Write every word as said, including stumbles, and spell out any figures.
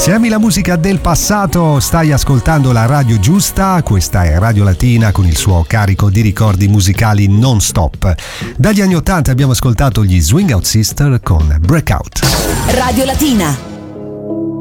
Se ami la musica del passato, stai ascoltando la radio giusta. Questa è Radio Latina con il suo carico di ricordi musicali non stop. Dagli anni ottanta abbiamo ascoltato gli Swing Out Sister con Breakout. Radio Latina.